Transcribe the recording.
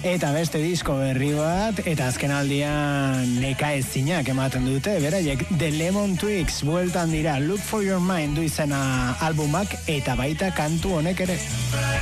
eta beste disko berri bat, eta azken aldian nekaezinak ematen dute, beraiek The Lemon Twigs bueltan dira, Look for Your Mind du izena albumak, eta baita kantu honek ere.